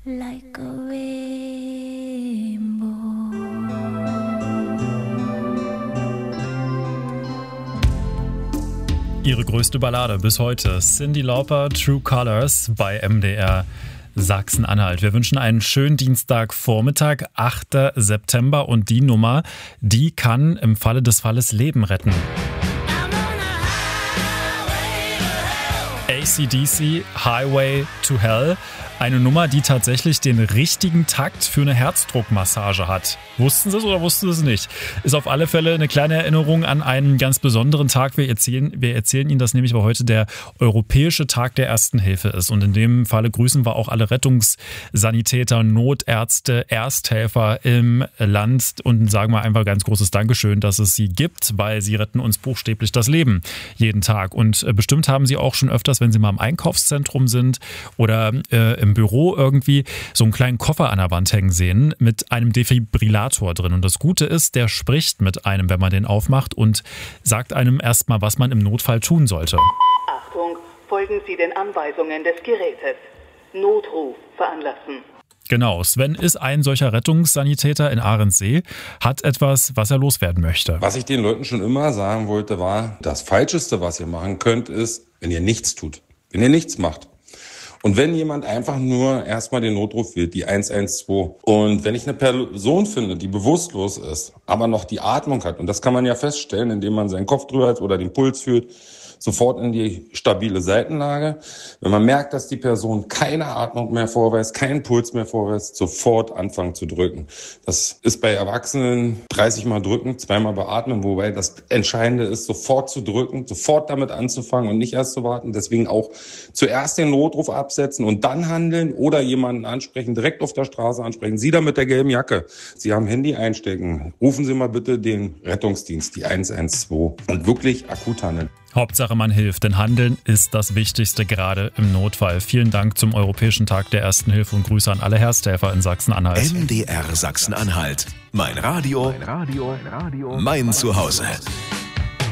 like a rainbow. Ihre größte Ballade bis heute, Cyndi Lauper, True Colors bei MDR Sachsen-Anhalt. Wir wünschen einen schönen Dienstagvormittag, 8. September, und die Nummer, die kann im Falle des Falles Leben retten. AC/DC, Highway to Hell. Eine Nummer, die tatsächlich den richtigen Takt für eine Herzdruckmassage hat. Wussten Sie es oder wussten Sie es nicht? Ist auf alle Fälle eine kleine Erinnerung an einen ganz besonderen Tag. Wir erzählen Ihnen das nämlich, weil heute der Europäische Tag der Ersten Hilfe ist. Und in dem Falle grüßen wir auch alle Rettungssanitäter, Notärzte, Ersthelfer im Land und sagen wir einfach ganz großes Dankeschön, dass es sie gibt, weil sie retten uns buchstäblich das Leben jeden Tag. Und bestimmt haben Sie auch schon öfters, wenn Sie mal im Einkaufszentrum sind oder im Büro irgendwie so einen kleinen Koffer an der Wand hängen sehen mit einem Defibrillator drin. Und das Gute ist, der spricht mit einem, wenn man den aufmacht, und sagt einem erstmal, was man im Notfall tun sollte. Achtung, folgen Sie den Anweisungen des Gerätes. Notruf veranlassen. Genau, Sven ist ein solcher Rettungssanitäter in Ahrensee, hat etwas, was er loswerden möchte. Was ich den Leuten schon immer sagen wollte, war, das Falscheste, was ihr machen könnt, ist, wenn ihr nichts tut, wenn ihr nichts macht. Und wenn jemand einfach nur erstmal den Notruf wählt, die 112. Und wenn ich eine Person finde, die bewusstlos ist, aber noch die Atmung hat, und das kann man ja feststellen, indem man seinen Kopf drüber hat oder den Puls fühlt, sofort in die stabile Seitenlage. Wenn man merkt, dass die Person keine Atmung mehr vorweist, keinen Puls mehr vorweist, sofort anfangen zu drücken. Das ist bei Erwachsenen 30 Mal drücken, 2-mal beatmen, wobei das Entscheidende ist, sofort zu drücken, sofort damit anzufangen und nicht erst zu warten. Deswegen auch zuerst den Notruf absetzen und dann handeln oder jemanden ansprechen, direkt auf der Straße ansprechen. Sie da mit der gelben Jacke, Sie haben Handy einstecken. Rufen Sie mal bitte den Rettungsdienst, die 112, und wirklich akut handeln. Hauptsache man hilft, denn Handeln ist das Wichtigste, gerade im Notfall. Vielen Dank zum Europäischen Tag der Ersten Hilfe und Grüße an alle Ersthelfer in Sachsen-Anhalt. MDR Sachsen-Anhalt. Mein Radio, mein Zuhause.